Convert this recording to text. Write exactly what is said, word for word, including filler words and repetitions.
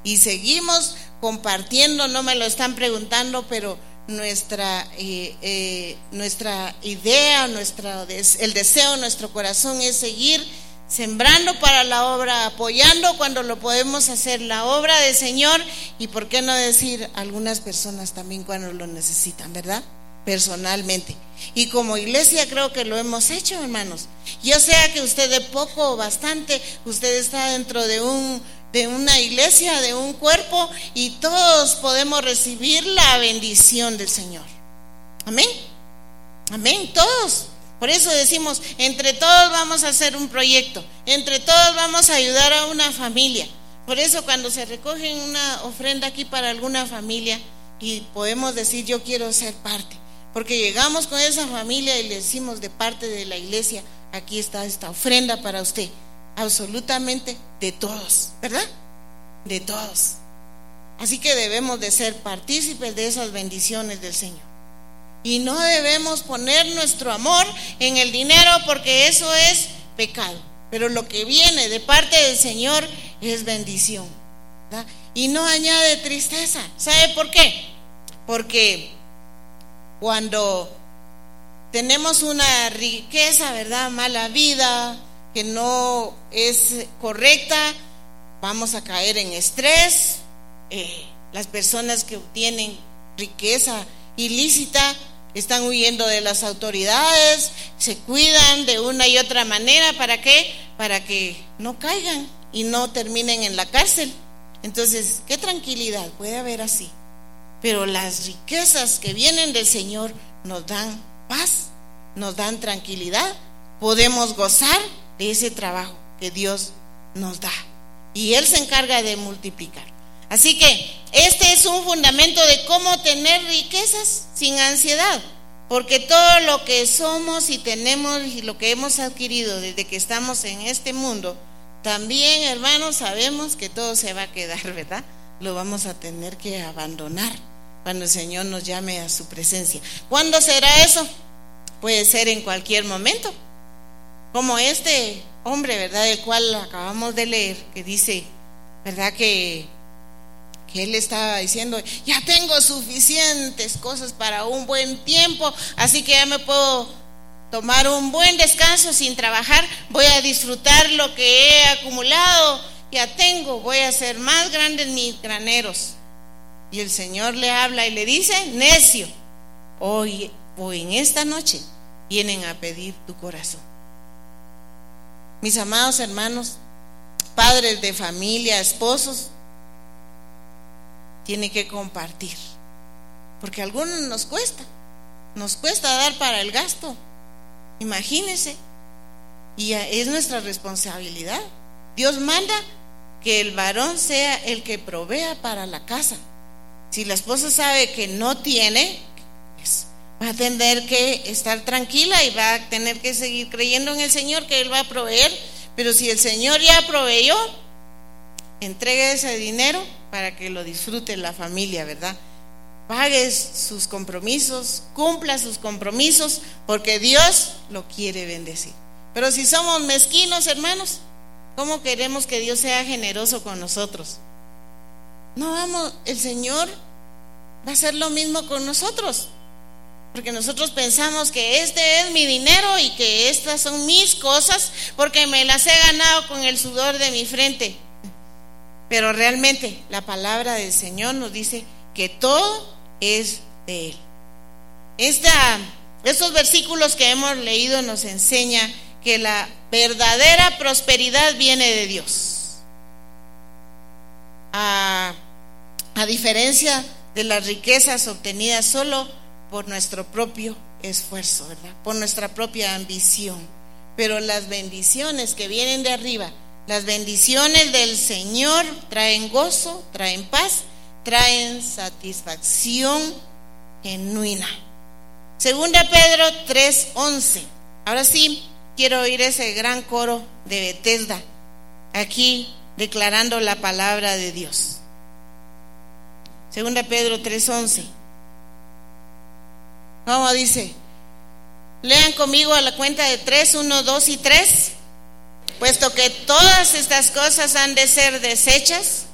y seguimos compartiendo. No me lo están preguntando, pero nuestra eh, eh, nuestra idea, nuestra, el deseo de nuestro corazón es seguir sembrando para la obra, apoyando cuando lo podemos hacer, la obra del Señor, y por qué no decir algunas personas también cuando lo necesitan, ¿verdad? Personalmente. Y como iglesia creo que lo hemos hecho, hermanos. Yo sea que usted de poco o bastante, usted está dentro de un de una iglesia, de un cuerpo, y todos podemos recibir la bendición del Señor. Amén. Amén, todos. Por eso decimos, entre todos vamos a hacer un proyecto, entre todos vamos a ayudar a una familia. Por eso cuando se recoge una ofrenda aquí para alguna familia y podemos decir yo quiero ser parte, porque llegamos con esa familia y le decimos de parte de la iglesia, aquí está esta ofrenda para usted, absolutamente de todos, ¿verdad? De todos. Así que debemos de ser partícipes de esas bendiciones del Señor. Y no debemos poner nuestro amor en el dinero, porque eso es pecado. Pero lo que viene de parte del Señor es bendición, ¿verdad? Y no añade tristeza. ¿Sabe por qué? Porque cuando tenemos una riqueza, ¿verdad?, mala vida, que no es correcta, vamos a caer en estrés. Eh, las personas que obtienen riqueza ilícita están huyendo de las autoridades, se cuidan de una y otra manera. ¿Para qué? Para que no caigan y no terminen en la cárcel. Entonces, ¿qué tranquilidad puede haber así? Pero las riquezas que vienen del Señor nos dan paz, nos dan tranquilidad, podemos gozar de ese trabajo que Dios nos da, y Él se encarga de multiplicar. Así que este es un fundamento de cómo tener riquezas sin ansiedad, porque todo lo que somos y tenemos y lo que hemos adquirido desde que estamos en este mundo, también, hermanos, sabemos que todo se va a quedar, ¿verdad? Lo vamos a tener que abandonar cuando el Señor nos llame a su presencia. ¿Cuándo será eso? Puede ser en cualquier momento, como este hombre, ¿verdad?, del cual acabamos de leer, que dice, ¿verdad?, que que él estaba diciendo, ya tengo suficientes cosas para un buen tiempo, así que ya me puedo tomar un buen descanso sin trabajar, voy a disfrutar lo que he acumulado, ya tengo, voy a hacer más grandes mis graneros. Y el Señor le habla y le dice, necio, hoy, hoy en esta noche vienen a pedir tu corazón. Mis amados hermanos, padres de familia, esposos, tiene que compartir, porque a algunos nos cuesta, nos cuesta dar para el gasto, imagínense, y es nuestra responsabilidad. Dios manda que el varón sea el que provea para la casa. Si la esposa sabe que no tiene, pues va a tener que estar tranquila y va a tener que seguir creyendo en el Señor, que Él va a proveer. Pero si el Señor ya proveyó, entregue ese dinero para que lo disfrute la familia, ¿verdad? Pague sus compromisos, cumpla sus compromisos, porque Dios lo quiere bendecir. Pero si somos mezquinos, hermanos, ¿cómo queremos que Dios sea generoso con nosotros? No vamos, el Señor va a hacer lo mismo con nosotros, porque nosotros pensamos que este es mi dinero y que estas son mis cosas porque me las he ganado con el sudor de mi frente. Pero realmente la palabra del Señor nos dice que todo es de Él. Esta, estos versículos que hemos leído nos enseña que la verdadera prosperidad viene de Dios. A, a diferencia de las riquezas obtenidas solo por nuestro propio esfuerzo, ¿verdad?, por nuestra propia ambición. Pero las bendiciones que vienen de arriba, las bendiciones del Señor, traen gozo, traen paz, traen satisfacción genuina. Segunda Pedro tres once. Ahora sí quiero oír ese gran coro de Bethesda aquí declarando la palabra de Dios. Segunda Pedro tres once. ¿Cómo dice? Lean conmigo a la cuenta de tres, uno, dos y tres. Puesto que todas estas cosas han de ser desechas,